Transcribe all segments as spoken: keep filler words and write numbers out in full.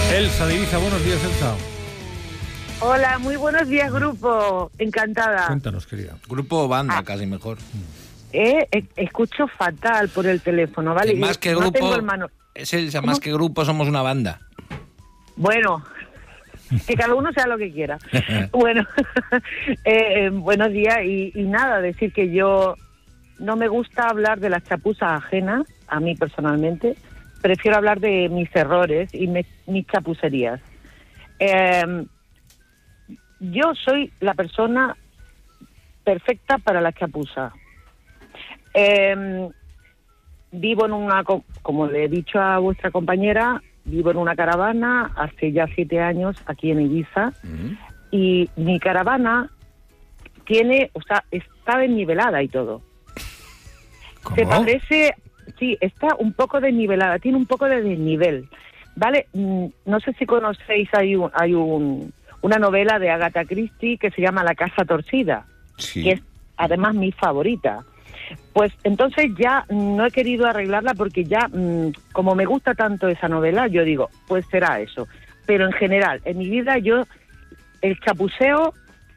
Elsa de Ibiza, buenos días, Elsa. Hola, muy buenos días, grupo. Encantada. Cuéntanos, querida. Grupo o banda, Ah. casi mejor. Eh, eh, escucho fatal por el teléfono, ¿vale? Que más que no grupo, tengo el mano... es el, ¿Cómo? más que grupo somos una banda. Bueno, que cada uno sea lo que quiera. Bueno, eh, eh, buenos días y, y nada, decir que yo no me gusta hablar de las chapuzas ajenas, a mí personalmente. Prefiero hablar de mis errores y me, mis chapucerías. Eh, yo soy la persona perfecta para la chapuza. Eh, vivo en una, como le he dicho a vuestra compañera, vivo en una caravana hace ya siete años aquí en Ibiza. Uh-huh. Y mi caravana tiene, o sea, está desnivelada y todo. ¿Cómo? Se parece, sí, está un poco desnivelada, tiene un poco de desnivel, ¿vale? No sé si conocéis, hay un, hay un, una novela de Agatha Christie que se llama La casa torcida, sí, que es además mi favorita. Pues entonces ya no he querido arreglarla porque ya, mmm, como me gusta tanto esa novela, yo digo, pues será eso. Pero en general, en mi vida yo, el chapuceo,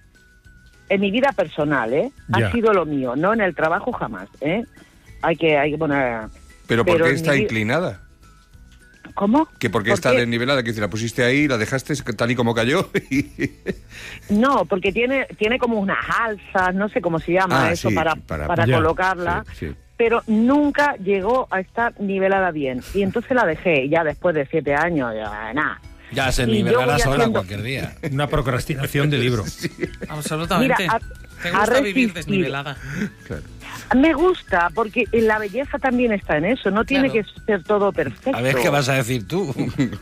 en mi vida personal, ¿eh? Ya. Ha sido lo mío, no en el trabajo jamás, ¿eh? Hay que, hay que poner... ¿Pero por qué está inclinada? ¿Cómo? ¿Que por qué ¿Por está qué? desnivelada? Que si la pusiste ahí, la dejaste tal y como cayó. Y... No, porque tiene tiene como unas alzas, no sé cómo se llama ah, eso, sí, para, para, para ya, colocarla, sí, sí. Pero nunca llegó a estar nivelada bien. Y entonces la dejé, ya después de siete años, ya nada. Ya se nivelará sola haciendo... cualquier día. Una procrastinación de libro. Sí. Absolutamente. Mira, a, ¿Te gusta vivir desnivelada? Claro. Me gusta, porque la belleza también está en eso, no tiene claro. que ser todo perfecto. A ver qué vas a decir tú.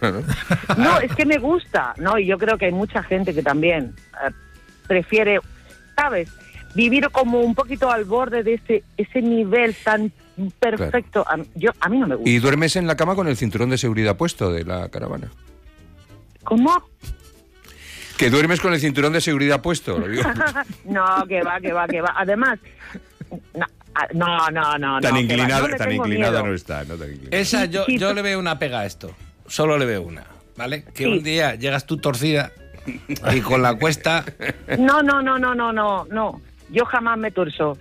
No, es que me gusta, ¿no? Y yo creo que hay mucha gente que también eh, prefiere, ¿sabes? Vivir como un poquito al borde de ese ese nivel tan perfecto. Claro. A, yo, a mí no me gusta. ¿Y duermes en la cama con el cinturón de seguridad puesto de la caravana? ¿Cómo? ¿Que duermes con el cinturón de seguridad puesto? Lo digo. No, que va, que va, que va. Además... No, no, no, no. Tan no, inclinada, no tan inclinada no está. No tan inclinada. Esa, yo, yo le veo una pega a esto. Solo le veo una, ¿vale? Que sí. Un día llegas tú torcida y con la cuesta... No, no, no, no, no, no, no. Yo jamás me tuerzo.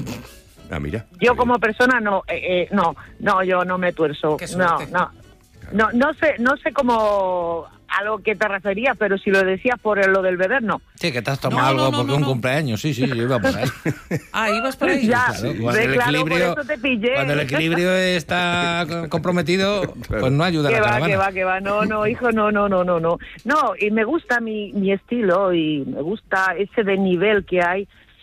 Ah, mira. Yo como persona no, eh, eh, no, no, yo no me tuerzo. No, no. No, no sé, no sé cómo... a lo que te referías, pero si lo decías por lo del beber, no. Sí, que te has tomado no, algo no, no, porque no, un no. cumpleaños, sí, sí, yo iba por ahí. Ah, ibas por ahí. Ya, claro, sí, cuando, el claro, equilibrio, por eso te pillé. cuando el equilibrio está comprometido, claro. Pues no ayuda a la va, caravana. Que va, que va, no, no, hijo, no, no, no, no, no. No, y me gusta mi, mi estilo y me gusta ese desnivel que hay.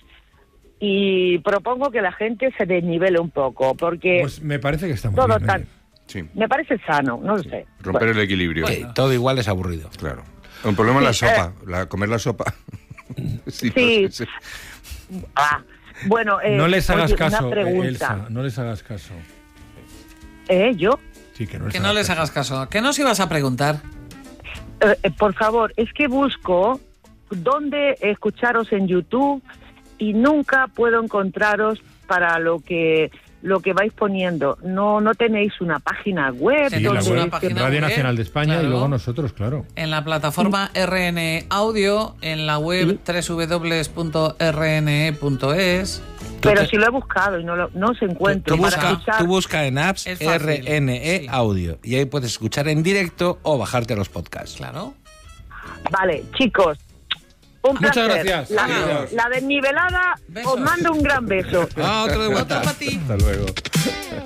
Y propongo que la gente se desnivele un poco, porque... Pues me parece que está muy todo bien. tan, sí. Me parece sano, no lo sí. sé. Romper bueno. el equilibrio. Sí, todo igual es aburrido. Claro. Un problema sí, es la sopa, eh, la, comer la sopa. sí. sí. No, sé, sí. Ah, bueno, eh, no les hagas oye, caso, una pregunta. Elsa, no les hagas caso. ¿Eh? ¿Yo? Sí, que no les, que hagas, no les caso. hagas caso. ¿Qué nos ibas a preguntar? Eh, eh, por favor, es que busco dónde escucharos en YouTube y nunca puedo encontraros para lo que lo que vais poniendo. No no tenéis una página web. Sí, donde la web, este... página Radio web, Nacional de España claro. Y luego nosotros, claro. En la plataforma R N E Audio, en la web ¿Sí? doble u doble u doble u punto r n e punto es. Pero te... si lo he buscado y no lo, no se encuentra. Tú, tú, busca, escuchar... tú busca en apps R N E sí. Audio y ahí puedes escuchar en directo o bajarte los podcasts. Claro. Vale, chicos. Un Muchas placer. gracias. La, Adiós. la desnivelada, Besos. os mando un gran beso. Ah, otro de vuelta. Otro para ti. Hasta luego.